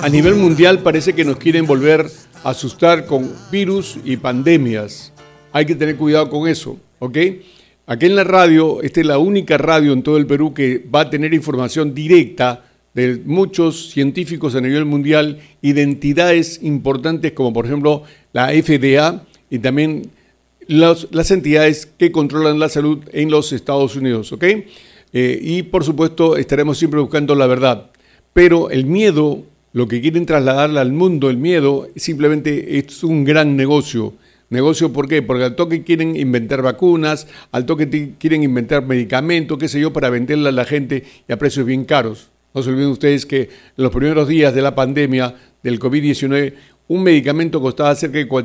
A nivel mundial parece que nos quieren volver a asustar con virus y pandemias. Hay que tener cuidado con eso, ¿ok? Aquí en la radio, esta es la única radio en todo el Perú que va a tener información directa de muchos científicos a nivel mundial y de entidades importantes como por ejemplo la FDA y también las entidades que controlan la salud en los Estados Unidos, ¿ok? Y por supuesto estaremos siempre buscando la verdad. Pero el miedo, lo que quieren trasladarle al mundo, el miedo, simplemente es un gran negocio. ¿Negocio por qué? Porque al toque quieren inventar vacunas, al toque quieren inventar medicamentos, qué sé yo, para venderle a la gente y a precios bien caros. No se olviden ustedes que en los primeros días de la pandemia del COVID-19, un medicamento costaba cerca de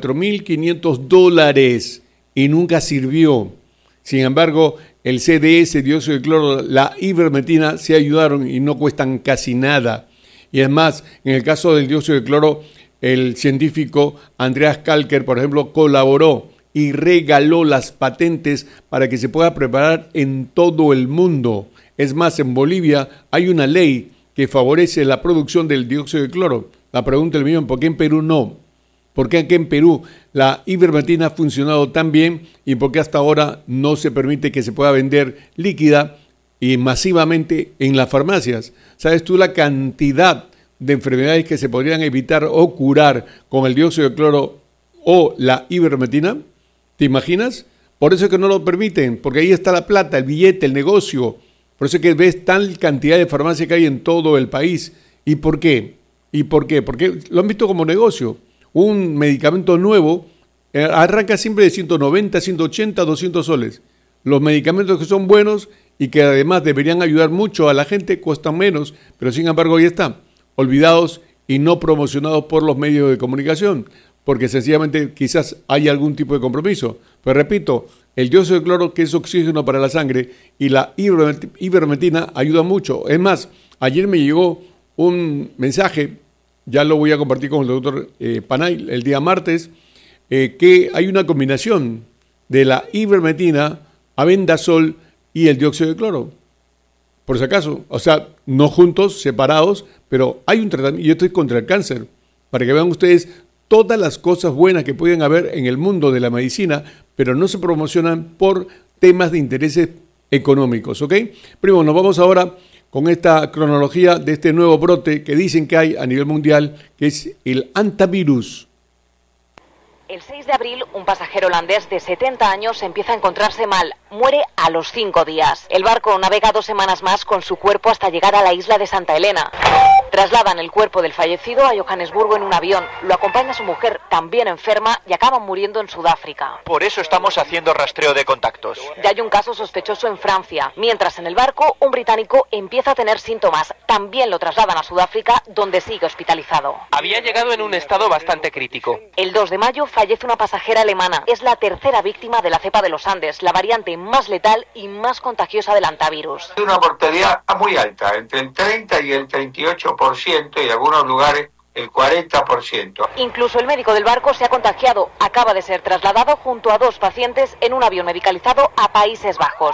$4.500 y nunca sirvió. Sin embargo, el CDS, dióxido de cloro, la ivermectina se ayudaron y no cuestan casi nada. Y es más, en el caso del dióxido de cloro, el científico Andreas Kalker, por ejemplo, colaboró y regaló las patentes para que se pueda preparar en todo el mundo. Es más, en Bolivia hay una ley que favorece la producción del dióxido de cloro. La pregunta del millón, ¿por qué en Perú no? ¿Por qué aquí en Perú la ivermectina ha funcionado tan bien y por qué hasta ahora no se permite que se pueda vender líquida y masivamente en las farmacias? ¿Sabes tú la cantidad de enfermedades que se podrían evitar o curar con el dióxido de cloro o la ivermectina? ¿Te imaginas? Por eso es que no lo permiten, porque ahí está la plata, el billete, el negocio. Por eso es que ves tal cantidad de farmacias que hay en todo el país. ¿Y por qué? ¿Y por qué? Porque lo han visto como negocio. Un medicamento nuevo arranca siempre de 190, 180, 200 soles. Los medicamentos que son buenos y que además deberían ayudar mucho a la gente cuestan menos, pero sin embargo ahí están, olvidados y no promocionados por los medios de comunicación, porque sencillamente quizás hay algún tipo de compromiso. Pero repito, el dióxido de cloro, que es oxígeno para la sangre, y la ivermectina ayuda mucho. Es más, ayer me llegó un mensaje, ya lo voy a compartir con el doctor Panay el día martes, que hay una combinación de la ivermectina, abendazol y el dióxido de cloro. Por si acaso, o sea, no juntos, separados, pero hay un tratamiento, y esto es contra el cáncer, para que vean ustedes todas las cosas buenas que pueden haber en el mundo de la medicina, pero no se promocionan por temas de intereses económicos, ¿ok? Primo, nos vamos ahora con esta cronología de este nuevo brote que dicen que hay a nivel mundial, que es el hantavirus. El 6 de abril, un pasajero holandés de 70 años empieza a encontrarse mal. Muere a los 5 días. El barco navega 2 semanas más con su cuerpo hasta llegar a la isla de Santa Elena. Trasladan el cuerpo del fallecido a Johannesburgo en un avión. Lo acompaña su mujer, también enferma, y acaban muriendo en Sudáfrica. Por eso estamos haciendo rastreo de contactos. Ya hay un caso sospechoso en Francia. Mientras en el barco, un británico empieza a tener síntomas. También lo trasladan a Sudáfrica, donde sigue hospitalizado. Había llegado en un estado bastante crítico. El 2 de mayo fallece una pasajera alemana. Es la tercera víctima de la cepa de los Andes, la variante más letal y más contagiosa del hantavirus. Una mortalidad muy alta, entre el 30 y el 38%, y en algunos lugares el 40%. Incluso el médico del barco se ha contagiado. Acaba de ser trasladado junto a 2 pacientes en un avión medicalizado a Países Bajos.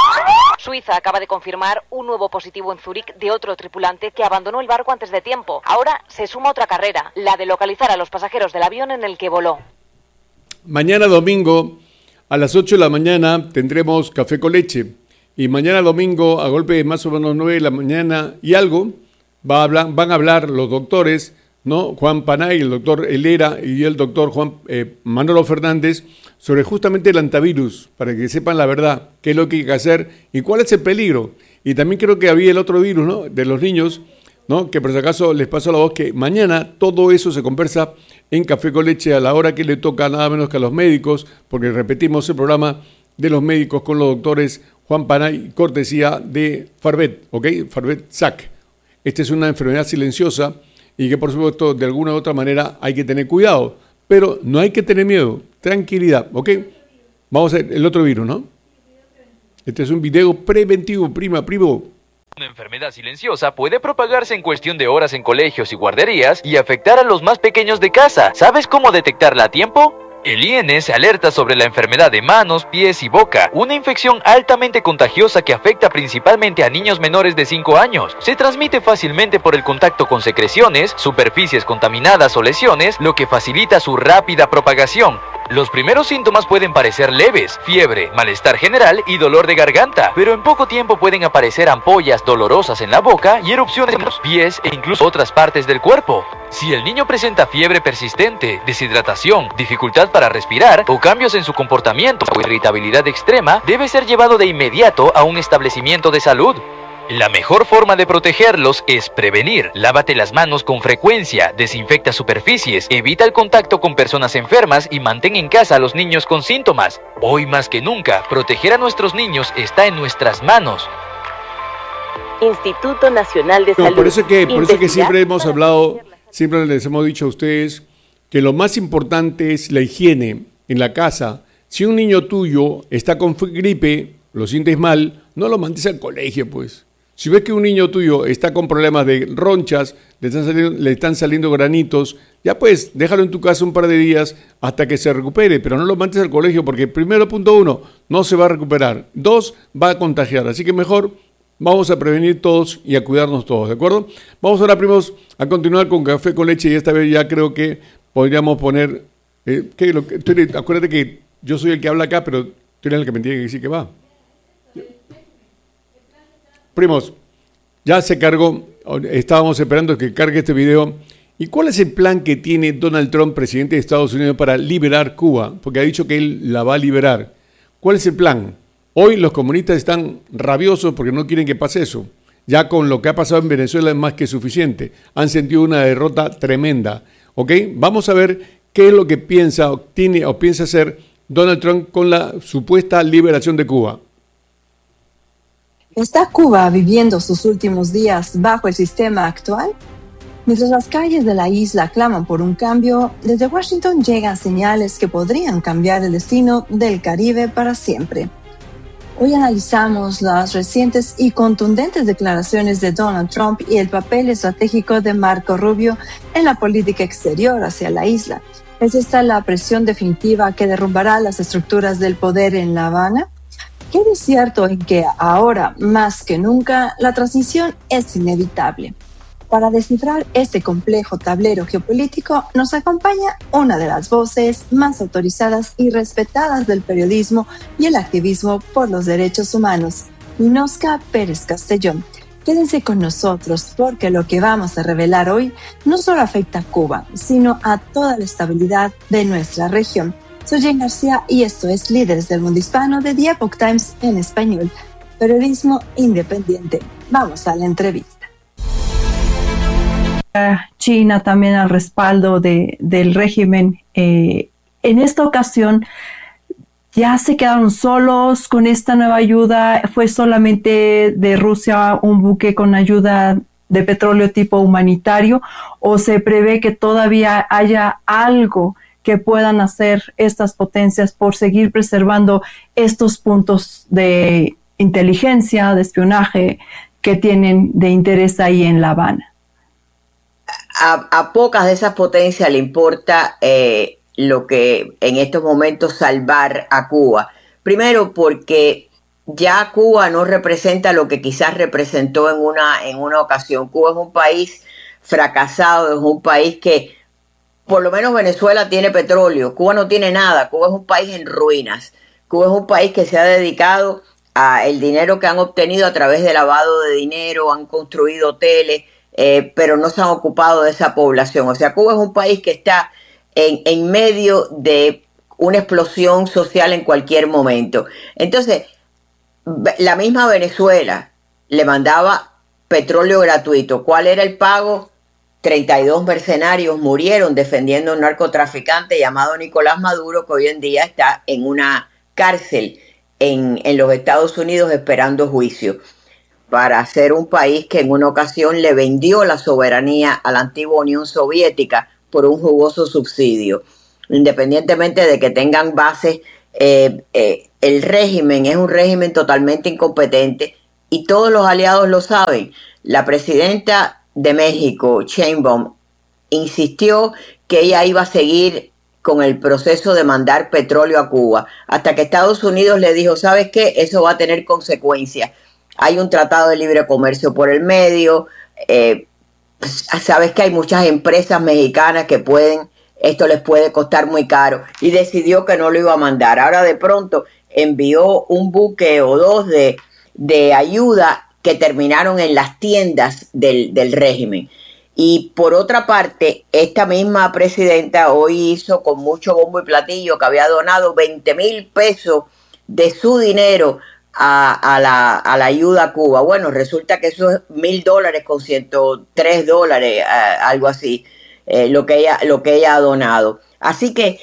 Suiza acaba de confirmar un nuevo positivo en Zúrich de otro tripulante que abandonó el barco antes de tiempo. Ahora se suma otra carrera, la de localizar a los pasajeros del avión en el que voló. Mañana domingo a las 8 de la mañana tendremos café con leche. Y mañana domingo, a golpe de más o menos 9 de la mañana y algo, van a hablar los doctores, ¿no? Juan Panay, el doctor Helera y el doctor Manolo Fernández, sobre justamente el hantavirus, para que sepan la verdad, qué es lo que hay que hacer y cuál es el peligro. Y también creo que había el otro virus, ¿no? De los niños, ¿no? Que por si acaso les paso la voz que mañana todo eso se conversa en Café con Leche a la hora que le toca nada menos que a los médicos, porque repetimos el programa de los médicos con los doctores Juan Panay, cortesía de Farvet, ¿ok? Farvet SAC. Esta es una enfermedad silenciosa y que por supuesto de alguna u otra manera hay que tener cuidado, pero no hay que tener miedo, tranquilidad, ¿ok? Vamos a ver el otro virus, ¿no? Este es un video preventivo, primo. Una enfermedad silenciosa puede propagarse en cuestión de horas en colegios y guarderías y afectar a los más pequeños de casa. ¿Sabes cómo detectarla a tiempo? El INS alerta sobre la enfermedad de manos, pies y boca, una infección altamente contagiosa que afecta principalmente a niños menores de 5 años. Se transmite fácilmente por el contacto con secreciones, superficies contaminadas o lesiones, lo que facilita su rápida propagación. Los primeros síntomas pueden parecer leves: fiebre, malestar general y dolor de garganta, pero en poco tiempo pueden aparecer ampollas dolorosas en la boca y erupciones en los pies e incluso otras partes del cuerpo. Si el niño presenta fiebre persistente, deshidratación, dificultad para respirar o cambios en su comportamiento o irritabilidad extrema, debe ser llevado de inmediato a un establecimiento de salud. La mejor forma de protegerlos es prevenir. Lávate las manos con frecuencia, desinfecta superficies, evita el contacto con personas enfermas y mantén en casa a los niños con síntomas. Hoy más que nunca, proteger a nuestros niños está en nuestras manos. Instituto Nacional de Salud. Por eso es que siempre hemos hablado, siempre les hemos dicho a ustedes que lo más importante es la higiene en la casa. Si un niño tuyo está con gripe, lo sientes mal, no lo mandes al colegio, pues. Si ves que un niño tuyo está con problemas de ronchas, le están saliendo granitos, ya pues déjalo en tu casa un par de días hasta que se recupere, pero no lo mandes al colegio porque primero, punto 1, no se va a recuperar. 2, va a contagiar. Así que mejor vamos a prevenir todos y a cuidarnos todos, ¿de acuerdo? Vamos ahora, primos, a continuar con café con leche y esta vez ya creo que podríamos poner... acuérdate que yo soy el que habla acá, pero tú eres el que me tiene que decir que va. Primos, ya se cargó, estábamos esperando que cargue este video. ¿Y cuál es el plan que tiene Donald Trump, presidente de Estados Unidos, para liberar Cuba? Porque ha dicho que él la va a liberar. ¿Cuál es el plan? Hoy los comunistas están rabiosos porque no quieren que pase eso. Ya con lo que ha pasado en Venezuela es más que suficiente. Han sentido una derrota tremenda. ¿Ok? Vamos a ver qué es lo que piensa o piensa hacer Donald Trump con la supuesta liberación de Cuba. ¿Está Cuba viviendo sus últimos días bajo el sistema actual? Mientras las calles de la isla claman por un cambio, desde Washington llegan señales que podrían cambiar el destino del Caribe para siempre. Hoy analizamos las recientes y contundentes declaraciones de Donald Trump y el papel estratégico de Marco Rubio en la política exterior hacia la isla. ¿Es esta la presión definitiva que derrumbará las estructuras del poder en La Habana? Queda cierto en que ahora, más que nunca, la transición es inevitable. Para descifrar este complejo tablero geopolítico, nos acompaña una de las voces más autorizadas y respetadas del periodismo y el activismo por los derechos humanos, Ninosca Pérez Castellón. Quédense con nosotros porque lo que vamos a revelar hoy no solo afecta a Cuba, sino a toda la estabilidad de nuestra región. Soy Jen García y esto es Líderes del Mundo Hispano de The Epoch Times en español. Periodismo independiente. Vamos a la entrevista. China también al respaldo del régimen. En esta ocasión ya se quedaron solos con esta nueva ayuda. ¿Fue solamente de Rusia un buque con ayuda de petróleo tipo humanitario o se prevé que todavía haya algo que puedan hacer estas potencias por seguir preservando estos puntos de inteligencia, de espionaje que tienen de interés ahí en La Habana? A pocas de esas potencias le importa lo que en estos momentos salvar a Cuba. Primero porque ya Cuba no representa lo que quizás representó en una ocasión. Cuba es un país fracasado, es un país que por lo menos Venezuela tiene petróleo, Cuba no tiene nada, Cuba es un país en ruinas, Cuba es un país que se ha dedicado a el dinero que han obtenido a través de lavado de dinero, han construido hoteles, pero no se han ocupado de esa población. O sea, Cuba es un país que está en medio de una explosión social en cualquier momento. Entonces, la misma Venezuela le mandaba petróleo gratuito. ¿Cuál era el pago? 32 mercenarios murieron defendiendo a un narcotraficante llamado Nicolás Maduro, que hoy en día está en una cárcel en los Estados Unidos esperando juicio, para ser un país que en una ocasión le vendió la soberanía a la antigua Unión Soviética por un jugoso subsidio. Independientemente de que tengan bases, el régimen es un régimen totalmente incompetente y todos los aliados lo saben. La presidenta de México, Sheinbaum, insistió que ella iba a seguir con el proceso de mandar petróleo a Cuba, hasta que Estados Unidos le dijo, ¿sabes qué? Eso va a tener consecuencias. Hay un tratado de libre comercio por el medio, sabes que hay muchas empresas mexicanas que esto les puede costar muy caro, y decidió que no lo iba a mandar. Ahora de pronto envió un buque o dos de ayuda que terminaron en las tiendas del régimen. Y por otra parte, esta misma presidenta hoy hizo con mucho bombo y platillo que había donado 20,000 pesos de su dinero a la ayuda a Cuba. Bueno, resulta que eso es $1,000 con $103, algo así, lo que ella ha donado. Así que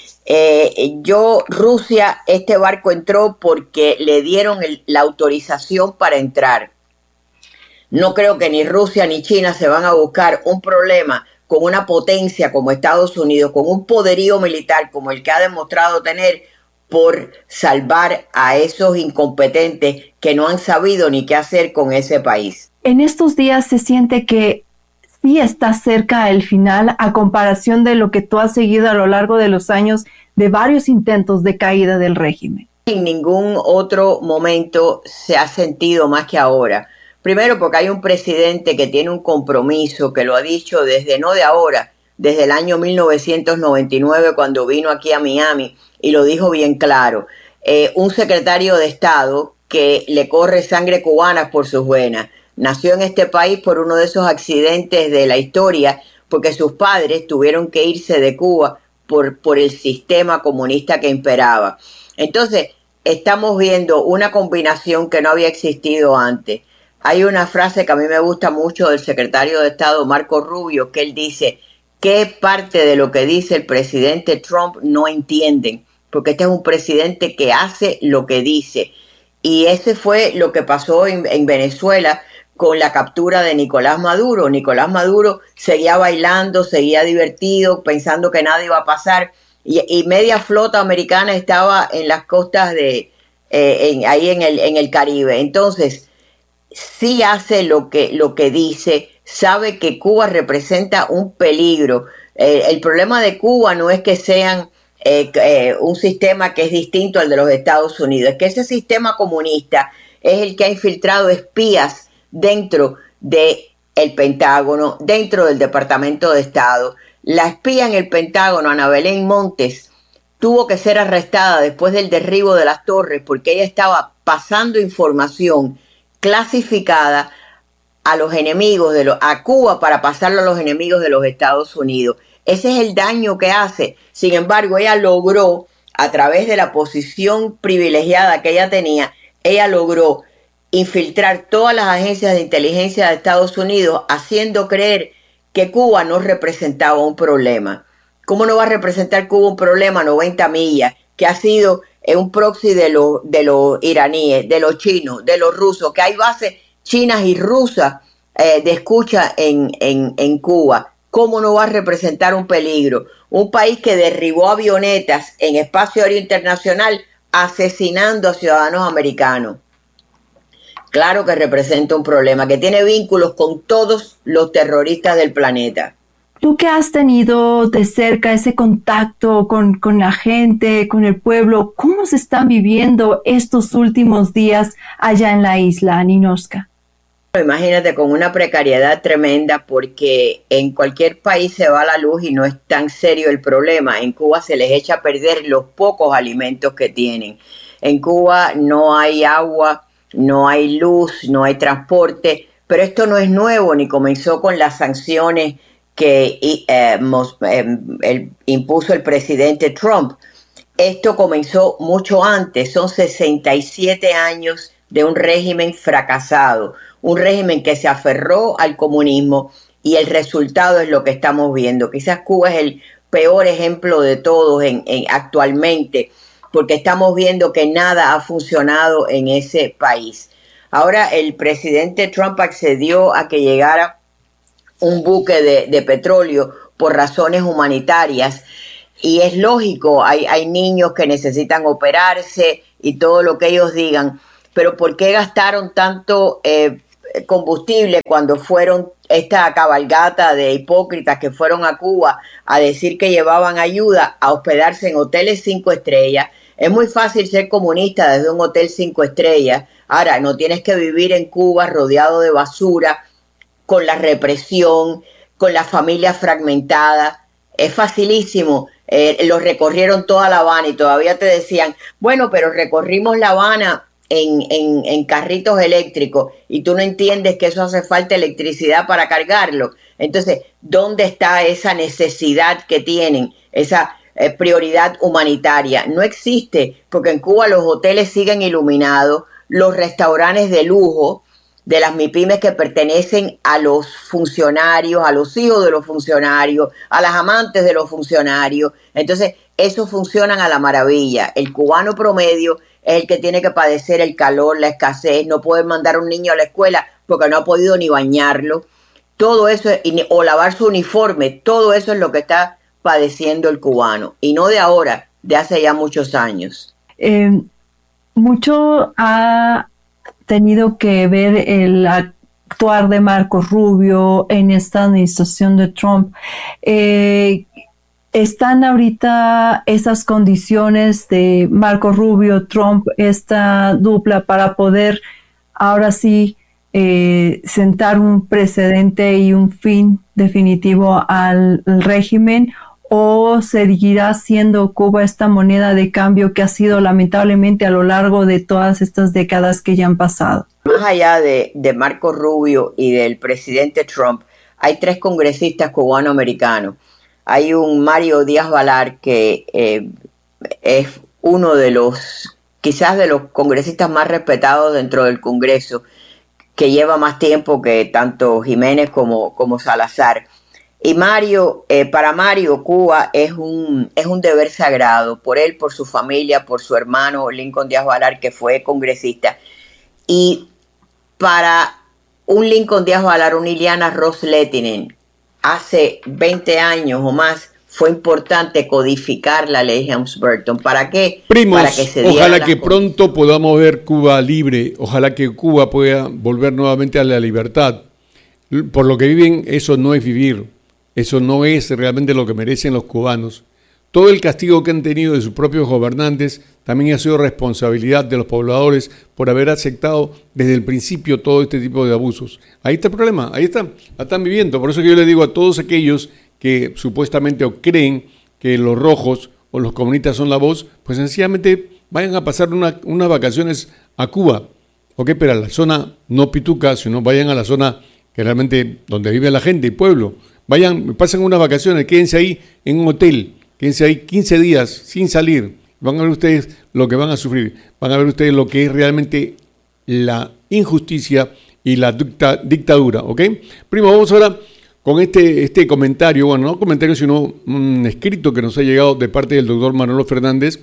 Rusia, este barco entró porque le dieron la autorización para entrar. No creo que ni Rusia ni China se van a buscar un problema con una potencia como Estados Unidos, con un poderío militar como el que ha demostrado tener, por salvar a esos incompetentes que no han sabido ni qué hacer con ese país. En estos días se siente que sí está cerca el final, a comparación de lo que tú has seguido a lo largo de los años de varios intentos de caída del régimen. En ningún otro momento se ha sentido más que ahora. Primero porque hay un presidente que tiene un compromiso, que lo ha dicho no de ahora, desde el año 1999 cuando vino aquí a Miami, y lo dijo bien claro. Un secretario de Estado que le corre sangre cubana por sus venas. Nació en este país por uno de esos accidentes de la historia, porque sus padres tuvieron que irse de Cuba por el sistema comunista que imperaba. Entonces, estamos viendo una combinación que no había existido antes. Hay una frase que a mí me gusta mucho del secretario de Estado, Marco Rubio, que él dice: ¿qué parte de lo que dice el presidente Trump no entienden? Porque este es un presidente que hace lo que dice. Y ese fue lo que pasó en Venezuela con la captura de Nicolás Maduro. Nicolás Maduro seguía bailando, seguía divertido, pensando que nada iba a pasar. Y media flota americana estaba en las costas ahí en el Caribe. Entonces, sí hace lo que dice, sabe que Cuba representa un peligro. El problema de Cuba no es que sean un sistema que es distinto al de los Estados Unidos, es que ese sistema comunista es el que ha infiltrado espías dentro del Pentágono, dentro del Departamento de Estado. La espía en el Pentágono, Ana Belén Montes, tuvo que ser arrestada después del derribo de las torres porque ella estaba pasando información clasificada a los enemigos a Cuba, para pasarlo a los enemigos de los Estados Unidos. Ese es el daño que hace. Sin embargo, ella logró, a través de la posición privilegiada que ella tenía, ella logró infiltrar todas las agencias de inteligencia de Estados Unidos, haciendo creer que Cuba no representaba un problema. ¿Cómo no va a representar Cuba un problema a 90 millas, que ha sido un proxy de los iraníes, de los chinos, de los rusos, que hay bases chinas y rusas de escucha en Cuba? ¿Cómo no va a representar un peligro? Un país que derribó avionetas en espacio aéreo internacional asesinando a ciudadanos americanos. Claro que representa un problema, que tiene vínculos con todos los terroristas del planeta. Tú que has tenido de cerca ese contacto con la gente, con el pueblo, ¿cómo se están viviendo estos últimos días allá en la isla, Ninotchka? Imagínate, con una precariedad tremenda, porque en cualquier país se va la luz y no es tan serio el problema. En Cuba se les echa a perder los pocos alimentos que tienen. En Cuba no hay agua, no hay luz, no hay transporte, pero esto no es nuevo ni comenzó con las sanciones que impuso el presidente Trump. Esto comenzó mucho antes. Son 67 años de un régimen fracasado, un régimen que se aferró al comunismo, y el resultado es lo que estamos viendo. Quizás Cuba es el peor ejemplo de todos actualmente, porque estamos viendo que nada ha funcionado en ese país. Ahora el presidente Trump accedió a que llegara un buque de petróleo por razones humanitarias, y es lógico, hay niños que necesitan operarse y todo lo que ellos digan, pero ¿por qué gastaron tanto combustible cuando fueron esta cabalgata de hipócritas que fueron a Cuba a decir que llevaban ayuda, a hospedarse en hoteles 5 estrellas. Es muy fácil ser comunista desde un hotel 5 estrellas. Ahora, no tienes que vivir en Cuba rodeado de basura, con la represión, con la familia fragmentada. Es facilísimo. Los recorrieron toda La Habana y todavía te decían, bueno, pero recorrimos La Habana en carritos eléctricos y tú no entiendes que eso hace falta electricidad para cargarlo. Entonces, ¿dónde está esa necesidad que tienen, esa prioridad humanitaria? No existe, porque en Cuba los hoteles siguen iluminados, los restaurantes de lujo de las MIPYMES que pertenecen a los funcionarios, a los hijos de los funcionarios, a las amantes de los funcionarios. Entonces, esos funcionan a la maravilla. El cubano promedio es el que tiene que padecer el calor, la escasez, no poder mandar a un niño a la escuela porque no ha podido ni bañarlo. Todo eso, o lavar su uniforme, todo eso es lo que está padeciendo el cubano. Y no de ahora, de hace ya muchos años. Mucho ha tenido que ver el actuar de Marco Rubio en esta administración de Trump. ¿Están ahorita esas condiciones de Marco Rubio, Trump, esta dupla para poder ahora sí sentar un precedente y un fin definitivo al régimen? ¿O seguirá siendo Cuba esta moneda de cambio que ha sido lamentablemente a lo largo de todas estas décadas que ya han pasado? Más allá de Marco Rubio y del presidente Trump, hay 3 congresistas cubanoamericanos. Hay un Mario Díaz-Balart que es uno de los, quizás de los congresistas más respetados dentro del Congreso, que lleva más tiempo que tanto Jiménez como Salazar. Y Mario, para Mario, Cuba es un deber sagrado, por él, por su familia, por su hermano Lincoln Díaz-Balart, que fue congresista. Y para un Lincoln Díaz-Balart, un Ileana Ros-Lehtinen, hace 20 años o más, fue importante codificar la ley Helms-Burton. ¿Para qué? Primos, para que se ojalá que pronto podamos ver Cuba libre, ojalá que Cuba pueda volver nuevamente a la libertad. Por lo que viven, eso no es vivir. Eso no es realmente lo que merecen los cubanos. Todo el castigo que han tenido de sus propios gobernantes también ha sido responsabilidad de los pobladores por haber aceptado desde el principio todo este tipo de abusos. Ahí está el problema, ahí está, la están viviendo. Por eso que yo le digo a todos aquellos que supuestamente o creen que los rojos o los comunistas son la voz, pues sencillamente vayan a pasar unas vacaciones a Cuba. Ok, pero a la zona no pituca, sino vayan a la zona que realmente donde vive la gente y pueblo. Vayan, pasen unas vacaciones, quédense ahí en un hotel, quédense ahí 15 días sin salir. Van a ver ustedes lo que van a sufrir. Van a ver ustedes lo que es realmente la injusticia y la dictadura, ¿ok? Primo, vamos ahora con este comentario, bueno, no comentario, sino un escrito que nos ha llegado de parte del doctor Manolo Fernández,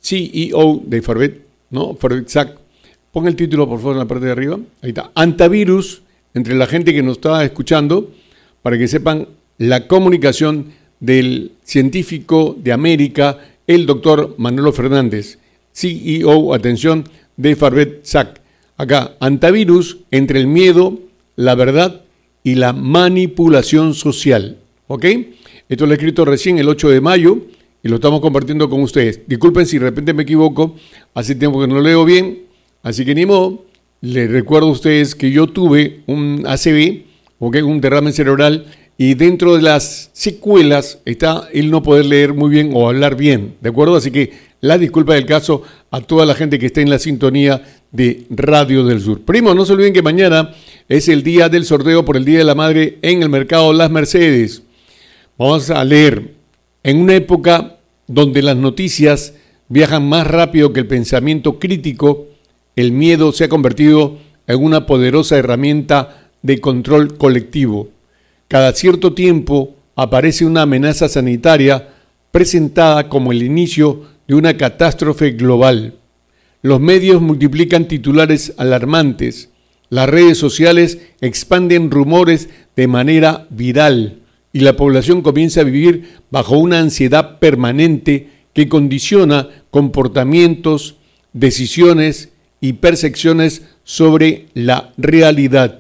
CEO de Farvet, ¿no? Farvet SAC. Pon el título, por favor, en la parte de arriba. Ahí está. Antivirus, entre la gente que nos está escuchando, para que sepan la comunicación del científico de América, el doctor Manolo Fernández, CEO, atención, de Farvet SAC. Acá, antivirus entre el miedo, la verdad y la manipulación social. ¿Ok? Esto lo he escrito recién el 8 de mayo y lo estamos compartiendo con ustedes. Disculpen si de repente me equivoco, hace tiempo que no lo leo bien, así que ni modo. Les recuerdo a ustedes que yo tuve un ACV, ¿okay? Un derrame cerebral, y dentro de las secuelas está el no poder leer muy bien o hablar bien, ¿de acuerdo? Así que la disculpa del caso a toda la gente que esté en la sintonía de Radio del Sur. Primo, no se olviden que mañana es el día del sorteo por el Día de la Madre en el mercado Las Mercedes. Vamos a leer, en una época donde las noticias viajan más rápido que el pensamiento crítico, el miedo se ha convertido en una poderosa herramienta de control colectivo. Cada cierto tiempo aparece una amenaza sanitaria presentada como el inicio de una catástrofe global. Los medios multiplican titulares alarmantes. Las redes sociales expanden rumores de manera viral y la población comienza a vivir bajo una ansiedad permanente que condiciona comportamientos, decisiones y percepciones sobre la realidad.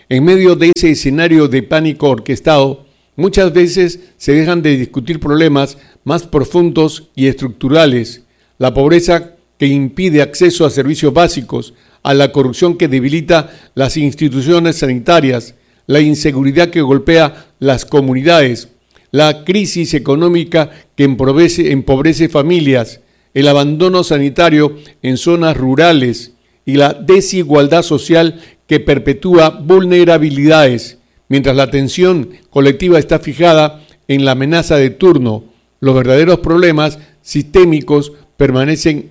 En medio de ese escenario de pánico orquestado, muchas veces se dejan de discutir problemas más profundos y estructurales. La pobreza que impide acceso a servicios básicos, a la corrupción que debilita las instituciones sanitarias, la inseguridad que golpea las comunidades, la crisis económica que empobrece familias, el abandono sanitario en zonas rurales y la desigualdad social que perpetúa vulnerabilidades, mientras la atención colectiva está fijada en la amenaza de turno. Los verdaderos problemas sistémicos permanecen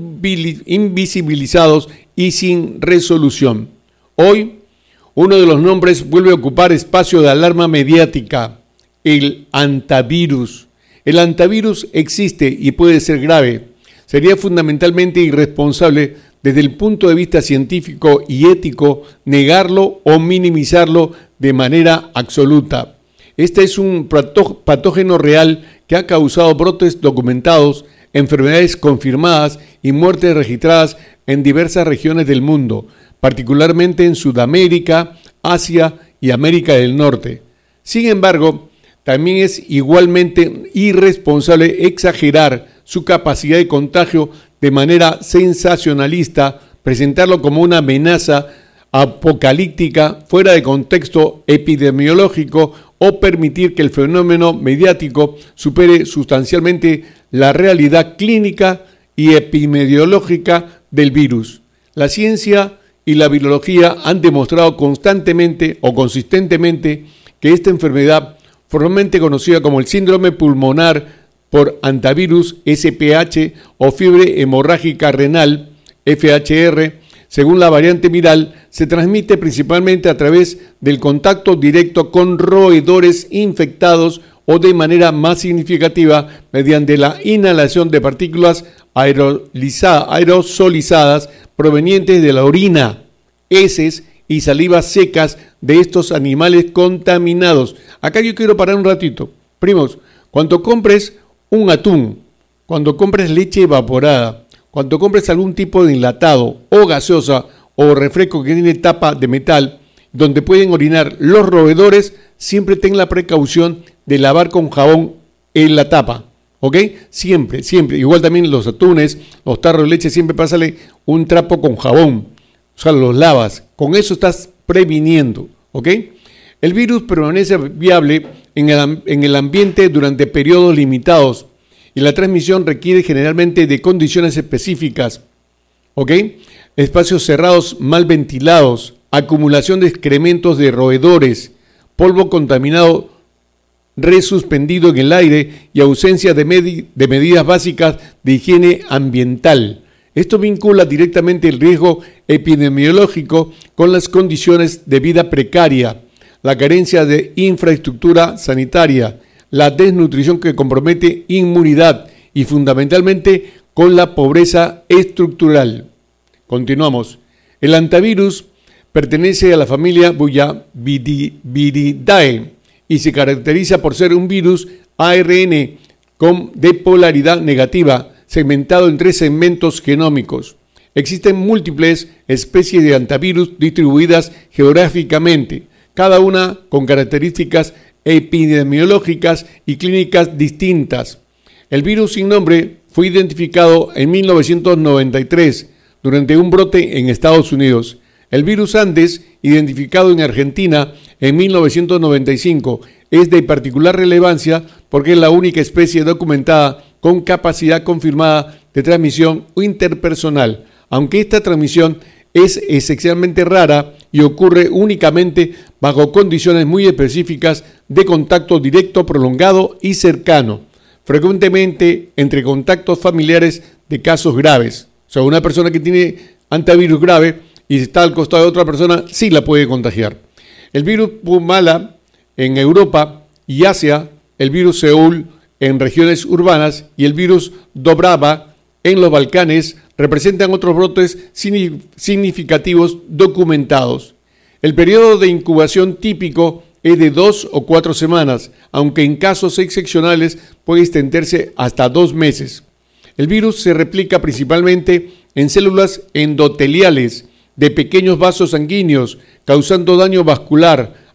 invisibilizados y sin resolución. Hoy, uno de los nombres vuelve a ocupar espacio de alarma mediática: el antivirus. El antivirus existe y puede ser grave. Sería fundamentalmente irresponsable desde el punto de vista científico y ético negarlo o minimizarlo de manera absoluta. Este es un patógeno real que ha causado brotes documentados, enfermedades confirmadas y muertes registradas en diversas regiones del mundo, particularmente en Sudamérica, Asia y América del Norte. Sin embargo, también es igualmente irresponsable exagerar su capacidad de contagio de manera sensacionalista, presentarlo como una amenaza apocalíptica fuera de contexto epidemiológico o permitir que el fenómeno mediático supere sustancialmente la realidad clínica y epidemiológica del virus. La ciencia y la virología han demostrado constantemente o consistentemente que esta enfermedad, formalmente conocida como el síndrome pulmonar por hantavirus SPH o fiebre hemorrágica renal FHR, según la variante viral, se transmite principalmente a través del contacto directo con roedores infectados o de manera más significativa mediante la inhalación de partículas aerosolizadas provenientes de la orina, heces y salivas secas de estos animales contaminados. Acá yo quiero parar un ratito. Primos, cuando compres un atún, cuando compres leche evaporada, cuando compres algún tipo de enlatado o gaseosa o refresco que tiene tapa de metal, donde pueden orinar los roedores, siempre ten la precaución de lavar con jabón en la tapa, ¿ok? Siempre, siempre. Igual también los atunes, los tarros de leche, siempre pásale un trapo con jabón, o sea, los lavas. Con eso estás previniendo, ¿ok? El virus permanece viable en el ambiente durante periodos limitados y la transmisión requiere generalmente de condiciones específicas, ¿ok? Espacios cerrados mal ventilados, acumulación de excrementos de roedores, polvo contaminado resuspendido en el aire y ausencia de medidas básicas de higiene ambiental. Esto vincula directamente el riesgo epidemiológico con las condiciones de vida precaria, la carencia de infraestructura sanitaria, la desnutrición que compromete inmunidad y fundamentalmente con la pobreza estructural. Continuamos. El hantavirus pertenece a la familia Viridae y se caracteriza por ser un virus ARN de polaridad negativa, segmentado en 3 segmentos genómicos. Existen múltiples especies de hantavirus distribuidas geográficamente, cada una con características epidemiológicas y clínicas distintas. El virus sin nombre fue identificado en 1993 durante un brote en Estados Unidos. El virus Andes, identificado en Argentina en 1995, es de particular relevancia porque es la única especie documentada con capacidad confirmada de transmisión interpersonal, aunque esta transmisión es esencialmente rara y ocurre únicamente bajo condiciones muy específicas de contacto directo, prolongado y cercano, frecuentemente entre contactos familiares de casos graves. O sea, una persona que tiene hantavirus grave y está al costado de otra persona, sí la puede contagiar. El virus Pumala en Europa y Asia, el virus Seúl en regiones urbanas y el virus Dobrava en los Balcanes representan otros brotes significativos documentados. El periodo de incubación típico es de 2 o 4 semanas, aunque en casos excepcionales puede extenderse hasta 2 meses. El virus se replica principalmente en células endoteliales de pequeños vasos sanguíneos, causando daño vascular,